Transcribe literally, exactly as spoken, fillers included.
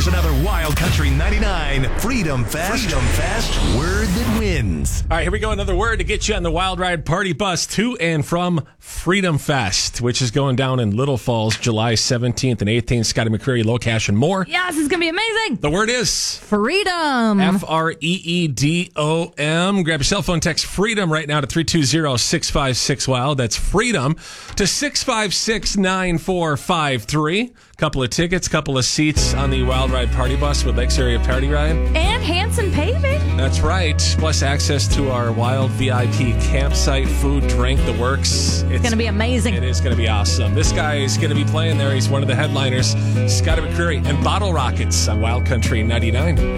Here's another Wild Country ninety-nine Freedom Fast. Freedom Fast word that wins. All right, here we go. Another word to get you on the Wild Ride Party Bus to and from Freedom Fest, which is going down in Little Falls, July seventeenth and eighteenth. Scotty McCreery, Low Cash, and more. Yes, it's going to be amazing. The word is freedom. F R E E D O M. Grab your cell phone, text FREEDOM right now to three two zero, six five six, WILD. That's FREEDOM to six five six, nine four five three. Couple of tickets, couple of seats on the Wild Ride Party Bus with Lakes Area Party Ride. And Hanson Paving. That's right. Plus access to our Wild V I P campsite, food, drink, the works. It's going to be amazing. It is going to be awesome. This guy is going to be playing there. He's one of the headliners. Scotty McCreery and Bottle Rockets on Wild Country ninety-nine.